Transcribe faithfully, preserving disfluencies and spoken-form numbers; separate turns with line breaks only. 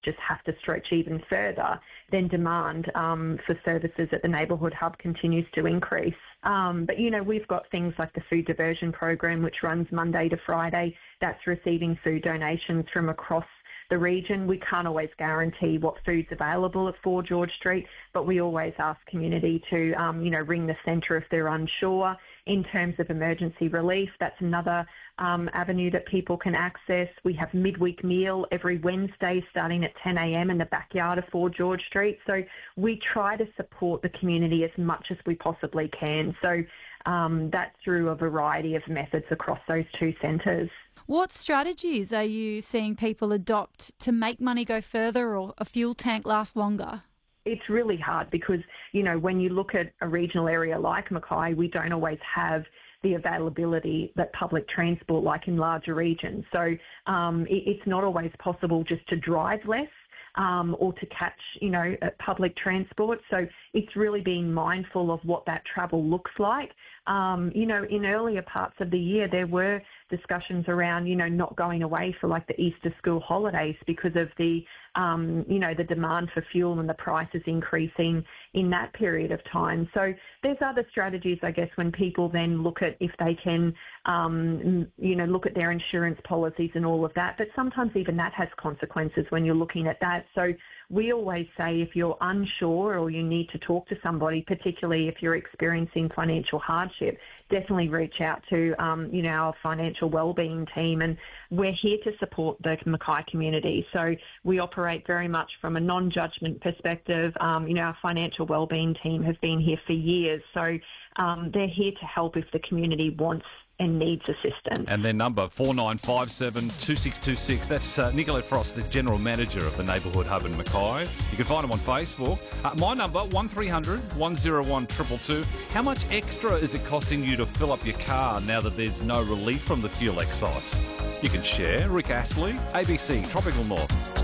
just have to stretch even further, then demand um, for services at the Neighbourhood Hub continues to increase. Um, but, you know, we've got things like the Food Diversion Program, which runs Monday to Friday. That's receiving food donations from across the region. We can't always guarantee what food's available at four George Street, but we always ask community to, um, you know, ring the centre if they're unsure. In terms of emergency relief, that's another um, avenue that people can access. We have midweek meal every Wednesday starting at ten a.m. in the backyard of four George Street. So we try to support the community as much as we possibly can. So um, that's through a variety of methods across those two centres.
What strategies are you seeing people adopt to make money go further or a fuel tank last longer?
It's really hard because, you know, when you look at a regional area like Mackay, we don't always have the availability that public transport like in larger regions. So um, it, it's not always possible just to drive less. Um, or to catch, you know, public transport. So it's really being mindful of what that travel looks like. Um, you know, in earlier parts of the year, there were discussions around, you know, not going away for like the Easter school holidays because of the, um, you know, the demand for fuel and the prices increasing in that period of time. So there's other strategies, I guess, when people then look at if they can, um, you know, look at their insurance policies and all of that. But sometimes even that has consequences when you're looking at that. So we always say if you're unsure or you need to talk to somebody, particularly if you're experiencing financial hardship, definitely reach out to, um, you know, our financial wellbeing team. And we're here to support the Mackay community. So we operate very much from a non-judgment perspective. Um, you know, our financial wellbeing team have been here for years. So um, they're here to help if the community wants and needs assistance.
And their number, four nine five seven, two six two six. That's uh, Nicolette Frost, the General Manager of the Neighbourhood Hub in Mackay. You can find them on Facebook. Uh, my number, one three hundred, one oh one, two two two. How much extra is it costing you to fill up your car now that there's no relief from the fuel excise? You can share. Rick Astley, A B C, Tropical North.